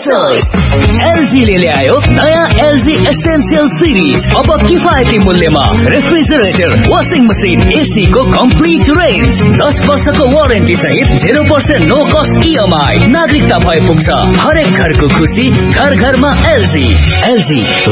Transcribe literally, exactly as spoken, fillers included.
LG ले ल्यायो नयाँ एलजी एसेन्शियल सिरिज। अब किफायती मूल्यमा रेफ्रिजरेटर, वाशिङ मसिन, एसी को कम्प्लिट रेन्ज, दस वर्षको वारेन्टी सहित zero percent no cost EMI. नागरिकता भए पुग्छ हरेक घरको खुसी, घर घरमा एलजी। एलजी